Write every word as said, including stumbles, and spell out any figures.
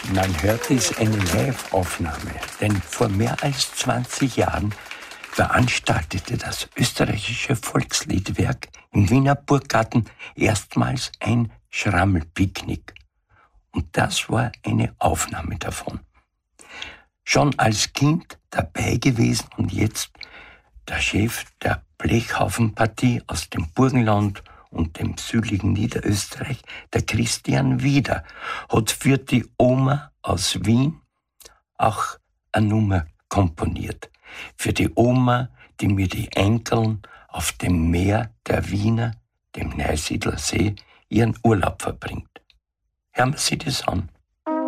Man hört, es eine Live-Aufnahme, denn vor mehr als zwanzig Jahren veranstaltete das österreichische Volksliedwerk im Wiener Burggarten erstmals ein Schrammelpicknick. Und das war eine Aufnahme davon. Schon als Kind dabei gewesen und jetzt der Chef der Blechhaufenpartie aus dem Burgenland und dem südlichen Niederösterreich, der Christian Wieder, hat für die Oma aus Wien auch eine Nummer komponiert. Für die Oma, die mir die Enkeln auf dem Meer der Wiener, dem Neusiedler See, ihren Urlaub verbringt. Hören wir sich das an.